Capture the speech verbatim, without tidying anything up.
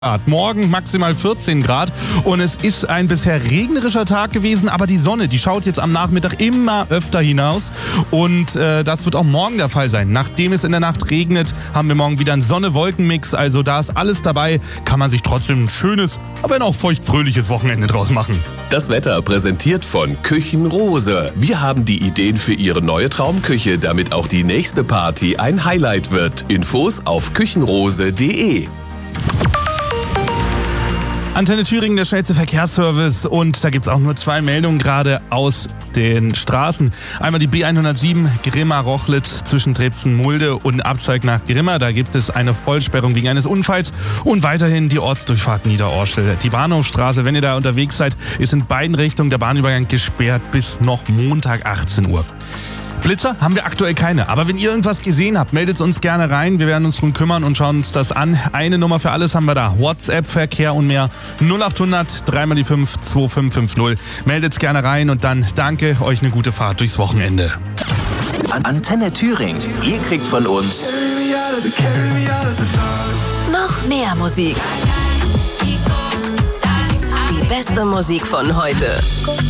Grad. Morgen maximal vierzehn Grad und es ist ein bisher regnerischer Tag gewesen, aber die Sonne, die schaut jetzt am Nachmittag immer öfter hinaus und äh, das wird auch morgen der Fall sein. Nachdem es in der Nacht regnet, haben wir morgen wieder einen Sonne-Wolken-Mix, also da ist alles dabei, kann man sich trotzdem ein schönes, aber auch feucht-fröhliches Wochenende draus machen. Das Wetter präsentiert von Küchenrose. Wir haben die Ideen für Ihre neue Traumküche, damit auch die nächste Party ein Highlight wird. Infos auf küchenrose punkt de. Antenne Thüringen, der schnellste Verkehrsservice, und da gibt es auch nur zwei Meldungen gerade aus den Straßen. Einmal die B hundertsieben Grimma-Rochlitz zwischen Trebsen-Mulde und Abzweig nach Grimma. Da gibt es eine Vollsperrung wegen eines Unfalls und weiterhin die Ortsdurchfahrt Niederorschel. Die Bahnhofstraße, wenn ihr da unterwegs seid, ist in beiden Richtungen der Bahnübergang gesperrt bis noch Montag achtzehn Uhr. Blitzer haben wir aktuell keine, aber wenn ihr irgendwas gesehen habt, meldet es uns gerne rein. Wir werden uns drum kümmern und schauen uns das an. Eine Nummer für alles haben wir da. WhatsApp, Verkehr und mehr. null acht hundert drei mal die fünf zwei fünf fünf null. Meldet es gerne rein und dann danke, euch eine gute Fahrt durchs Wochenende. Antenne Thüringen. Ihr kriegt von uns noch mehr Musik. Die beste Musik von heute.